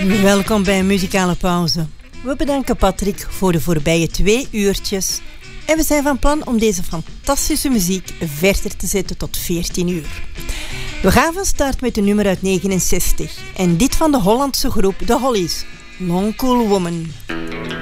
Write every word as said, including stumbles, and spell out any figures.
Welkom bij een muzikale pauze. We bedanken Patrick voor de voorbije twee uurtjes. En we zijn van plan om deze fantastische muziek verder te zetten tot veertien uur. We gaan van start met een nummer uit negenenzestig. En dit van de Hollandse groep The Hollies, Long Cool Woman.